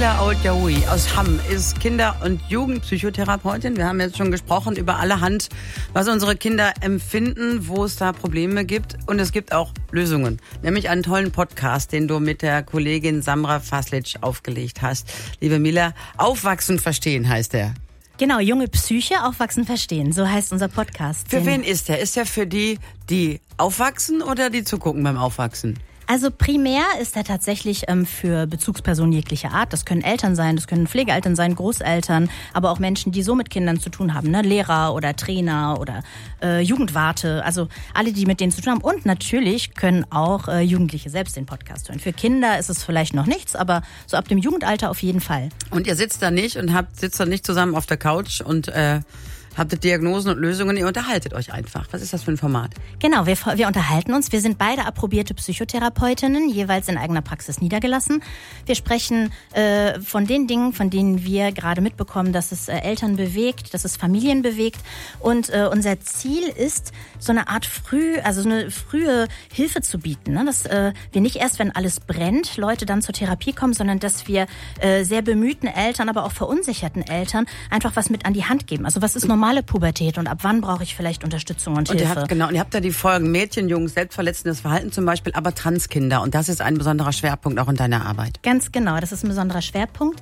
Mila Old-Yahoui aus Hamm ist Kinder- und Jugendpsychotherapeutin. Wir haben jetzt schon gesprochen über allerhand, was unsere Kinder empfinden, wo es da Probleme gibt. Und es gibt auch Lösungen. Nämlich einen tollen Podcast, den du mit der Kollegin Samra Faslic aufgelegt hast. Liebe Mila, Aufwachsen verstehen heißt er. Genau, junge Psyche, aufwachsen verstehen. So heißt unser Podcast. Für wen ist der? Ist der für die aufwachsen oder die zugucken beim Aufwachsen? Also primär ist er tatsächlich für Bezugspersonen jeglicher Art. Das können Eltern sein, das können Pflegeeltern sein, Großeltern, aber auch Menschen, die so mit Kindern zu tun haben, ne? Lehrer oder Trainer oder Jugendwarte, also alle, die mit denen zu tun haben. Und natürlich können auch Jugendliche selbst den Podcast hören. Für Kinder ist es vielleicht noch nichts, aber so ab dem Jugendalter auf jeden Fall. Und ihr sitzt da nicht und sitzt da nicht zusammen auf der Couch und habt Diagnosen und Lösungen, ihr unterhaltet euch einfach. Was ist das für ein Format? Genau, wir unterhalten uns. Wir sind beide approbierte Psychotherapeutinnen, jeweils in eigener Praxis niedergelassen. Wir sprechen von den Dingen, von denen wir gerade mitbekommen, dass es Eltern bewegt, dass es Familien bewegt. Und unser Ziel ist, so eine Art so eine frühe Hilfe zu bieten. Ne? Dass wir nicht erst, wenn alles brennt, Leute dann zur Therapie kommen, sondern dass wir sehr bemühten Eltern, aber auch verunsicherten Eltern einfach was mit an die Hand geben. Also was ist normale Pubertät und ab wann brauche ich vielleicht Unterstützung und Hilfe? Und ihr habt da die Folgen Mädchen, Jungs, selbstverletzendes Verhalten zum Beispiel, aber Transkinder. Und das ist ein besonderer Schwerpunkt auch in deiner Arbeit. Ganz genau, das ist ein besonderer Schwerpunkt.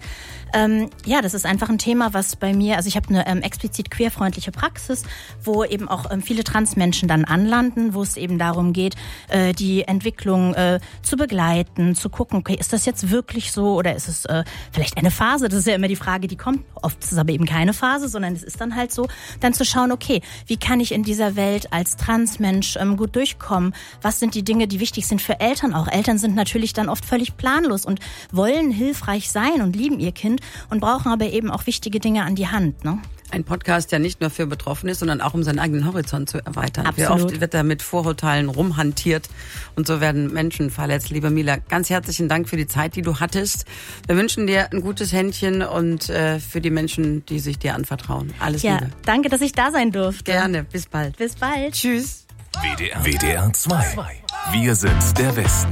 Das ist einfach ein Thema, was bei mir, also ich habe eine explizit queerfreundliche Praxis, wo eben auch viele Transmenschen dann anlanden, wo es eben darum geht, die Entwicklung zu begleiten, zu gucken, okay, ist das jetzt wirklich so oder ist es vielleicht eine Phase? Das ist ja immer die Frage, die kommt. Oft ist es aber eben keine Phase, sondern es ist dann halt so, dann zu schauen, okay, wie kann ich in dieser Welt als Transmensch gut durchkommen? Was sind die Dinge, die wichtig sind für Eltern auch? Eltern sind natürlich dann oft völlig planlos und wollen hilfreich sein und lieben ihr Kind und brauchen aber eben auch wichtige Dinge an die Hand. Ne? Ein Podcast, der nicht nur für Betroffene ist, sondern auch um seinen eigenen Horizont zu erweitern. Absolut. Wie oft wird da mit Vorurteilen rumhantiert und so werden Menschen verletzt. Liebe Mila, ganz herzlichen Dank für die Zeit, die du hattest. Wir wünschen dir ein gutes Händchen und für die Menschen, die sich dir anvertrauen. Alles Liebe. Danke, dass ich da sein durfte. Gerne, bis bald. Bis bald. Tschüss. WDR 2. Wir sind der Westen.